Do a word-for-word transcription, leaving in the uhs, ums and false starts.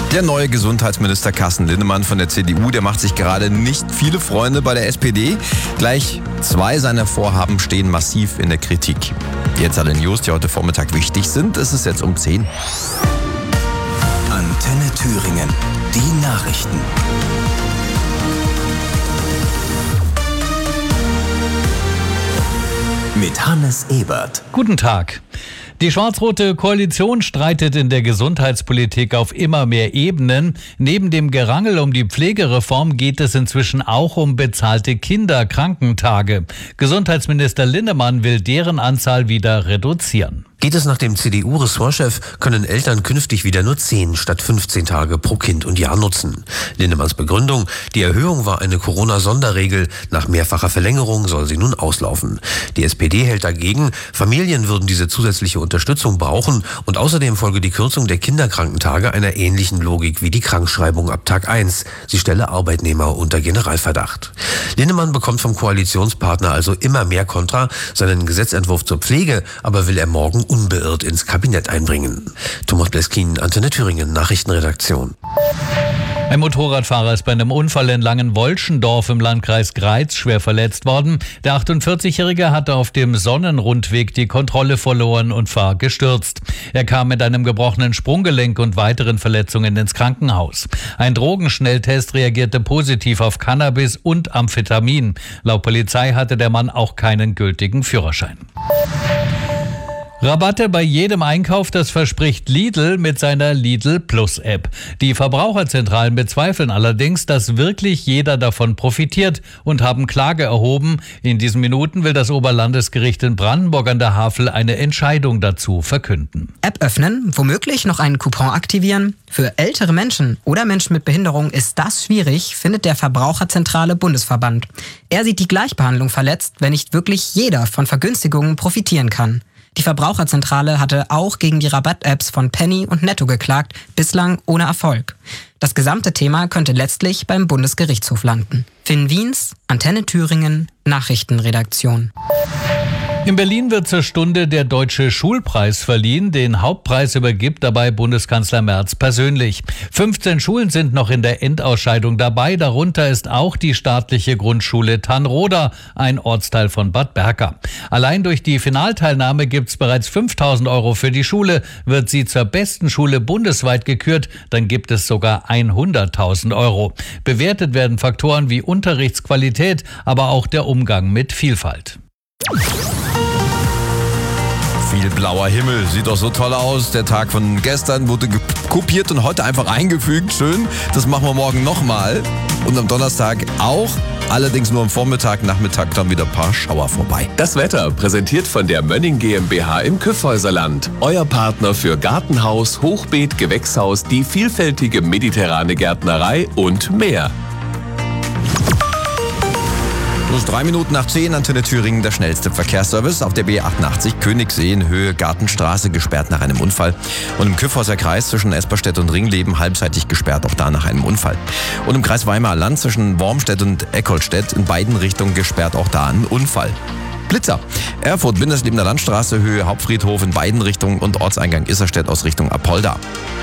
Der neue Gesundheitsminister Carsten Linnemann von der C D U, der macht sich gerade nicht viele Freunde bei der S P D. Gleich zwei seiner Vorhaben stehen massiv in der Kritik. Jetzt alle News, die heute Vormittag wichtig sind. Es ist jetzt um zehn. Antenne Thüringen, die Nachrichten. Mit Hannes Ebert. Guten Tag. Die schwarz-rote Koalition streitet in der Gesundheitspolitik auf immer mehr Ebenen. Neben dem Gerangel um die Pflegereform geht es inzwischen auch um bezahlte Kinderkrankentage. Gesundheitsminister Linnemann will deren Anzahl wieder reduzieren. Geht es nach dem C D U-Ressortchef, können Eltern künftig wieder nur zehn statt fünfzehn Tage pro Kind und Jahr nutzen. Linnemanns Begründung: Die Erhöhung war eine Corona-Sonderregel. Nach mehrfacher Verlängerung soll sie nun auslaufen. Die S P D hält dagegen, Familien würden diese zusätzliche Unterstützung brauchen und außerdem folge die Kürzung der Kinderkrankentage einer ähnlichen Logik wie die Krankschreibung ab Tag eins. Sie stelle Arbeitnehmer unter Generalverdacht. Linnemann bekommt vom Koalitionspartner also immer mehr Kontra. Seinen Gesetzentwurf zur Pflege aber will er morgen unbeirrt ins Kabinett einbringen. Thomas Bleskin, Antenne Thüringen, Nachrichtenredaktion. Ein Motorradfahrer ist bei einem Unfall in Langenwolschendorf im Landkreis Greiz schwer verletzt worden. Der achtundvierzigjährige hatte auf dem Sonnenrundweg die Kontrolle verloren und war gestürzt. Er kam mit einem gebrochenen Sprunggelenk und weiteren Verletzungen ins Krankenhaus. Ein Drogenschnelltest reagierte positiv auf Cannabis und Amphetamin. Laut Polizei hatte der Mann auch keinen gültigen Führerschein. Rabatte bei jedem Einkauf, das verspricht Lidl mit seiner Lidl Plus App. Die Verbraucherzentralen bezweifeln allerdings, dass wirklich jeder davon profitiert und haben Klage erhoben. In diesen Minuten will das Oberlandesgericht in Brandenburg an der Havel eine Entscheidung dazu verkünden. App öffnen, womöglich noch einen Coupon aktivieren. Für ältere Menschen oder Menschen mit Behinderung ist das schwierig, findet der Verbraucherzentrale Bundesverband. Er sieht die Gleichbehandlung verletzt, wenn nicht wirklich jeder von Vergünstigungen profitieren kann. Die Verbraucherzentrale hatte auch gegen die Rabatt-Apps von Penny und Netto geklagt, bislang ohne Erfolg. Das gesamte Thema könnte letztlich beim Bundesgerichtshof landen. Finn Wiens, Antenne Thüringen, Nachrichtenredaktion. In Berlin wird zur Stunde der Deutsche Schulpreis verliehen. Den Hauptpreis übergibt dabei Bundeskanzler Merz persönlich. fünfzehn Schulen sind noch in der Endausscheidung dabei. Darunter ist auch die staatliche Grundschule Tannroda, ein Ortsteil von Bad Berka. Allein durch die Finalteilnahme gibt es bereits fünftausend Euro für die Schule. Wird sie zur besten Schule bundesweit gekürt, dann gibt es sogar hunderttausend Euro. Bewertet werden Faktoren wie Unterrichtsqualität, aber auch der Umgang mit Vielfalt. Viel blauer Himmel, sieht doch so toll aus. Der Tag von gestern wurde kopiert und heute einfach eingefügt. Schön, das machen wir morgen nochmal. Und am Donnerstag auch, allerdings nur am Vormittag, Nachmittag dann wieder ein paar Schauer vorbei. Das Wetter präsentiert von der Mönning GmbH im Kyffhäuserland. Euer Partner für Gartenhaus, Hochbeet, Gewächshaus, die vielfältige mediterrane Gärtnerei und mehr. Plus drei Minuten nach zehn, Antenne Thüringen, der schnellste Verkehrsservice. Auf der B achtundachtzig Königssee in Höhe Gartenstraße gesperrt nach einem Unfall. Und im Kyffhäuser Kreis zwischen Esperstedt und Ringleben halbseitig gesperrt, auch da nach einem Unfall. Und im Kreis Weimarer Land zwischen Wormstedt und Eckholtstedt in beiden Richtungen gesperrt, auch da ein Unfall. Blitzer. Erfurt, Bindeslebender Landstraße, Höhe Hauptfriedhof in beiden Richtungen und Ortseingang Isserstedt aus Richtung Apolda.